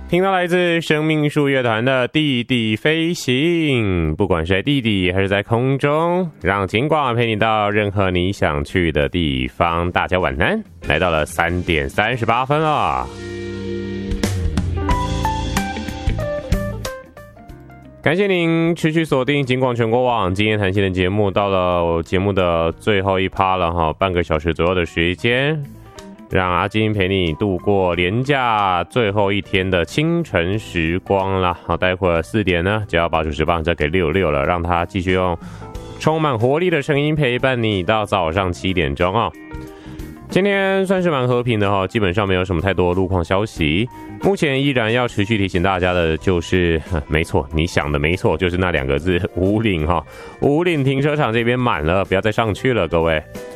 听到来自生命树乐团的地底飞行，不管是在地底还是在空中，让警广陪你到任何你想去的地方。大家晚安，来到了3点38分了。感谢您持续锁定警广全国网今天谈心的节目，到了节目的最后一趴了哈，半个小时左右的时间，让阿金陪你度过连假最后一天的清晨时光啦。好，待会儿4点呢就要把主持棒交给66了，让他继续用充满活力的声音陪伴你到早上7点钟哦。今天算是蛮和平的哈，基本上没有什么太多路况消息。目前依然要持续提醒大家的就是，没错，你想的没错，就是那2个字，武岭哈，武岭停车场这边满了，不要再上去了，各位。